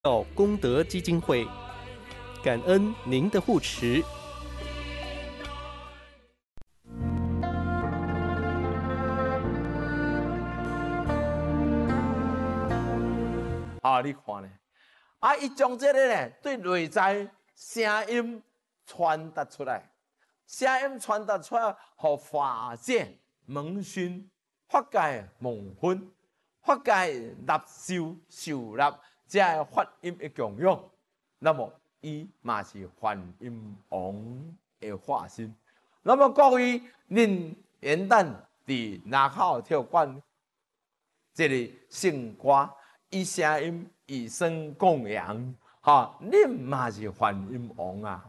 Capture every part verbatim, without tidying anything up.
到功德基金会，感恩您的护持。 啊，你看呢？啊，伊将这个呢对内在声音传达出来，声音传达出来，互化解蒙熏、化解蒙昏、化解纳受受纳，这个发音的功用。那么，伊嘛是梵音王的化身。那么各位，恁元旦伫南口跳馆这个圣歌，伊声音以声供养，哈，恁嘛是梵音王啊！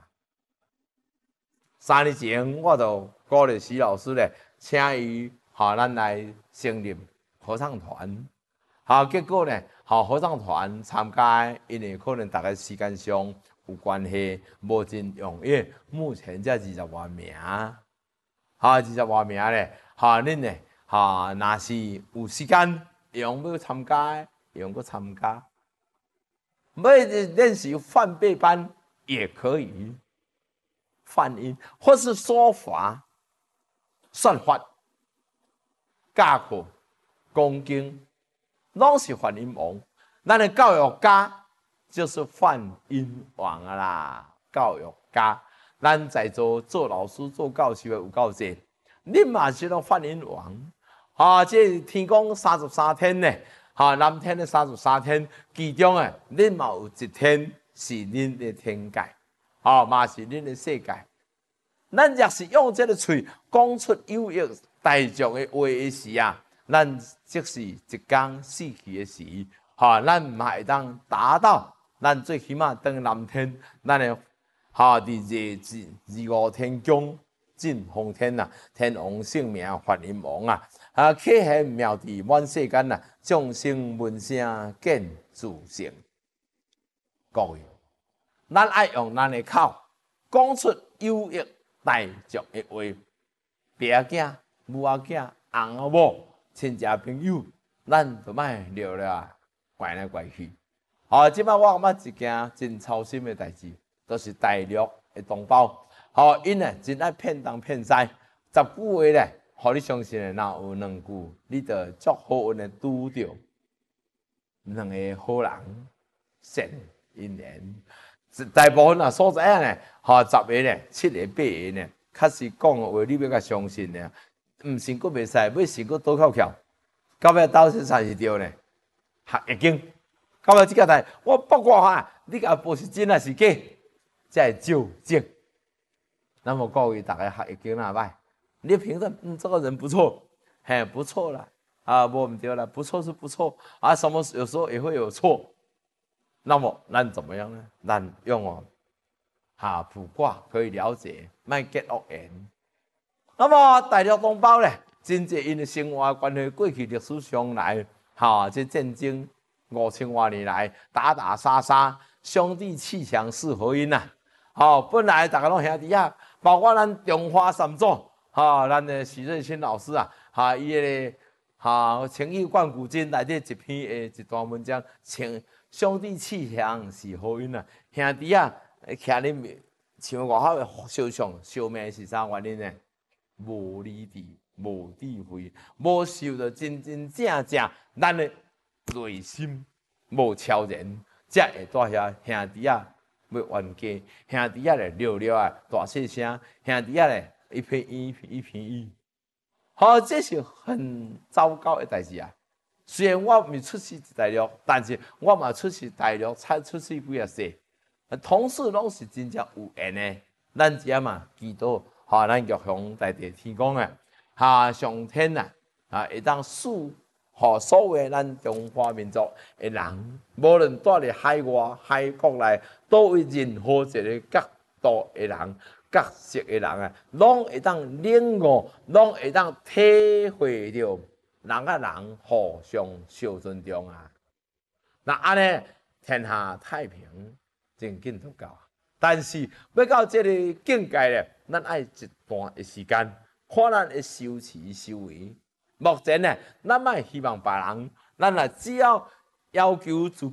三年前，我就鼓励徐老师咧，请伊哈咱来成立合唱团。好，结果呢，好合唱团参加，因为可能大家时间上有关系，无真踊跃。目前才二十多名，哈，二十多名咧，哈，恁呢，哈，若是有时间用要参加，用个参加。要练习梵背班也可以，梵音或是说法、算法、教课、恭敬。拢是梵音王，咱的教育家就是梵音王啊啦！教育家，咱在座做老师、做教授的有够济，恁嘛是拢梵音王。啊，这天讲三十三天呢，哈，南天的三十三天，其中诶，恁嘛有一天是恁的天界，啊，嘛是恁的世界。咱若是用这个嘴讲出有益大众的话的时啊。咱即是一天死去的时，哈，咱嘛会当达到，咱最起码登南天，咱的哈伫热字二五天宫进奉天呐，天王圣名梵音王啊，啊，启现妙智满世间呐，众生闻声见自性。各位，咱爱用咱的口讲出有益大众的话，爸仔、母仔囝、翁仔某。亲戚朋友，咱就莫聊了，怪来怪去。好，即摆我感觉一件真操心的代志，都、就是大陆的同胞。好，因呢真爱骗东骗西，十句话咧，互你相信的，若有两句，你就足好运的拄着两个好人，善因缘。大部分啊所在啊呢，吼十个呢，七个八个呢，确实讲的话，你要甲相信呢。毋信佫袂使，要信佫倒扣巧，到尾斗身才是对呢。学易经，到尾即个代，我八卦哈，你甲报是真还是假，才会究竟。那么各位大家学易经哪歹？你评论，嗯，这个人不错，嘿，不错啦，啊，无毋对啦，不错是不错啊，什么有时候也会有错。那么咱怎么样呢？咱用哦，哈卜卦可以了解，莫结恶缘。那么大陆同胞呢，真侪因的生活关系，过去历史上来，哈，这战争五千多年来打打杀杀，兄弟阋墙是何因呐？好，本来大家拢兄弟啊，包括咱中华三祖，哈，咱的许瑞清老师啊，哈，伊个哈情义贯古今内底一篇诶一段文章，情兄弟阋墙是何因呐？兄弟啊，徛咧像外口的烧相烧命是啥原因呢？无理智、无智慧、无受到真真正正咱的内心无超然，才会带遐兄弟啊要冤家，兄弟啊咧聊聊啊大细声，兄弟啊咧一片一一片一片一，好，这是很糟糕的代志啊！虽然我未出世大陆，但是我嘛出世大陆，才出世几啊岁，同事拢是真正有缘的，咱只嘛祈祷。哈，咱玉皇大帝天公啊，哈上天啊，啊会当赐予所有咱中华民族的人，无论住伫海外、海国内，都为任何一个角度的人、角色的人啊，拢会当领悟，拢会当体会到人甲人互相相尊重啊。那安尼天下太平，真紧就到。但是要到这个境界咧，咱爱一段的时间，看咱的修持修为。目前呢，咱莫希望别人，咱啊只要要求自己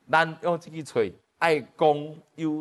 咱用这个嘴爱讲有